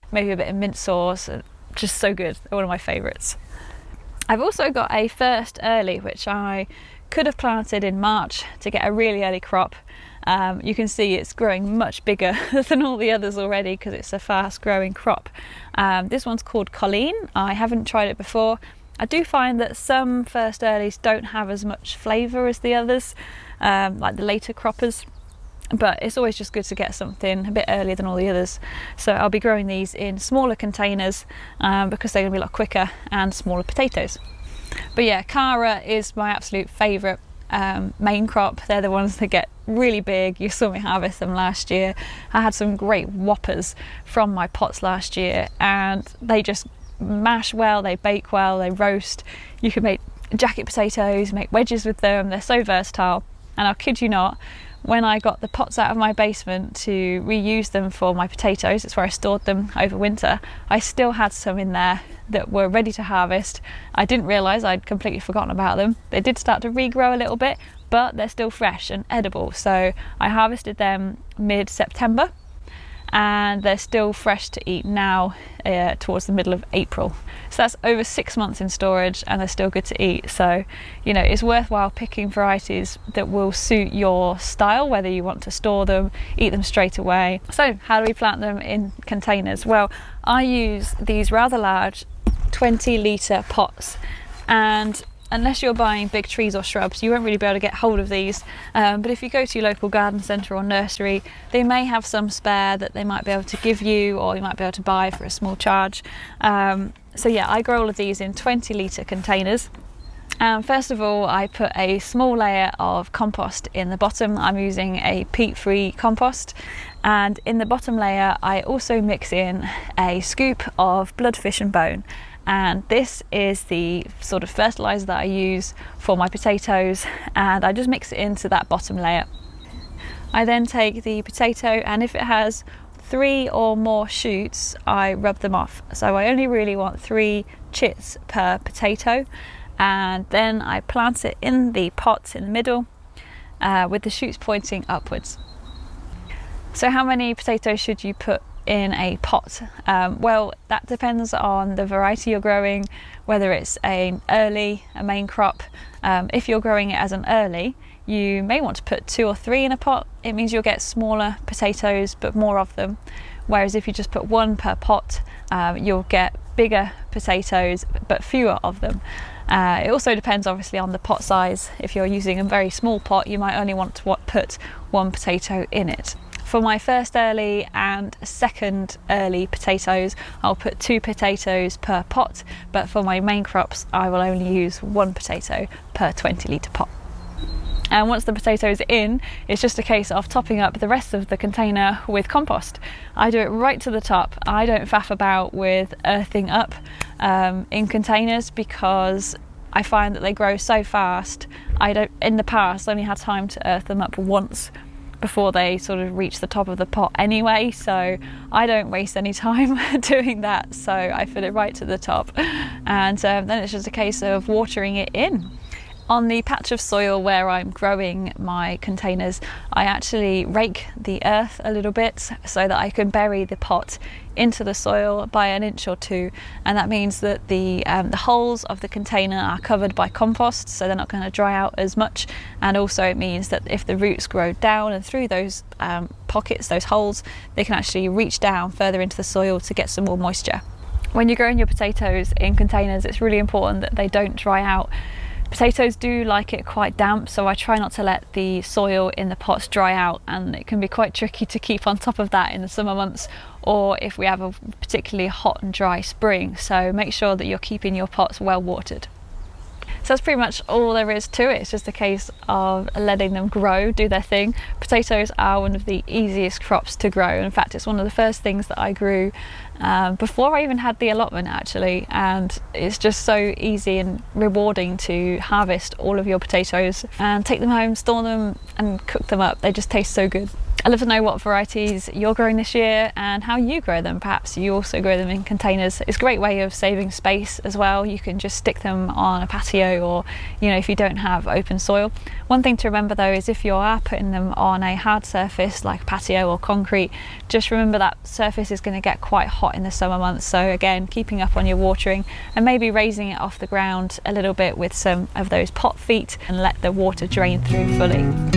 maybe a bit of mint sauce. Just so good. They're one of my favourites. I've also got a first early, which I could have planted in March to get a really early crop. You can see it's growing much bigger than all the others already because it's a fast growing crop. This one's called Colleen. I haven't tried it before. I do find that some first earlies don't have as much flavour as the others, like the later croppers, but it's always just good to get something a bit earlier than all the others. So I'll be growing these in smaller containers because they're going to be a lot quicker, and smaller potatoes. But yeah, Cara is my absolute favourite main crop. They're the ones that get really big. You saw me harvest them last year. I had some great whoppers from my pots last year, and they just mash well, they bake well, they roast. You can make jacket potatoes, make wedges with them. They're so versatile. And I'll kid you not, when I got the pots out of my basement to reuse them for my potatoes, it's where I stored them over winter, I still had some in there that were ready to harvest. I didn't realise I'd completely forgotten about them. They did start to regrow a little bit, but they're still fresh and edible. So I harvested them mid-September, and they're still fresh to eat now towards the middle of April. So that's over 6 months in storage, and they're still good to eat. So, you know, it's worthwhile picking varieties that will suit your style, whether you want to store them, eat them straight away. So how do we plant them in containers? Well, I use these rather large 20-litre pots, and unless you're buying big trees or shrubs, you won't really be able to get hold of these. But if you go to your local garden centre or nursery, they may have some spare that they might be able to give you, or you might be able to buy for a small charge. So yeah, I grow all of these in 20-litre containers. First of all, I put a small layer of compost in the bottom. I'm using a peat-free compost. And in the bottom layer, I also mix in a scoop of blood, fish and bone. And this is the sort of fertiliser that I use for my potatoes, and I just mix it into that bottom layer. I then take the potato, and if it has 3 or more shoots, I rub them off. So I only really want 3 chits per potato, and then I plant it in the pot in the middle with the shoots pointing upwards. So how many potatoes should you put in a pot? Well, that depends on the variety you're growing, whether it's an early, a main crop. If you're growing it as an early, you may want to put 2 or 3 in a pot. It means you'll get smaller potatoes but more of them, whereas if you just put 1 per pot, you'll get bigger potatoes but fewer of them. It also depends obviously on the pot size. If you're using a very small pot, you might only want to put 1 potato in it. For my first early and second early potatoes, I'll put 2 potatoes per pot, but for my main crops, I will only use 1 potato per 20-litre pot. And once the potatoes are in, it's just a case of topping up the rest of the container with compost. I do it right to the top. I don't faff about with earthing up in containers because I find that they grow so fast. In the past, only had time to earth them up once before they sort of reach the top of the pot anyway, so I don't waste any time doing that. So I fill it right to the top, and then it's just a case of watering it in. On the patch of soil where I'm growing my containers, I actually rake the earth a little bit so that I can bury the pot into the soil by 1 inch or 2, and that means that the holes of the container are covered by compost, so they're not going to dry out as much. And also it means that if the roots grow down and through those pockets, those holes, they can actually reach down further into the soil to get some more moisture. When you're growing your potatoes in containers, it's really important that they don't dry out. Potatoes do like it quite damp, so I try not to let the soil in the pots dry out, and it can be quite tricky to keep on top of that in the summer months, or if we have a particularly hot and dry spring. So make sure that you're keeping your pots well watered. So that's pretty much all there is to it. It's just a case of letting them grow, do their thing. Potatoes are one of the easiest crops to grow. In fact, it's one of the first things that I grew before I even had the allotment actually, and it's just so easy and rewarding to harvest all of your potatoes and take them home, store them and cook them up. They just taste so good. I'd love to know what varieties you're growing this year and how you grow them. Perhaps you also grow them in containers. It's a great way of saving space as well. You can just stick them on a patio, or if you don't have open soil. One thing to remember though is if you are putting them on a hard surface like patio or concrete, just remember that surface is going to get quite hot in the summer months. So again, keeping up on your watering and maybe raising it off the ground a little bit with some of those pot feet and let the water drain through fully.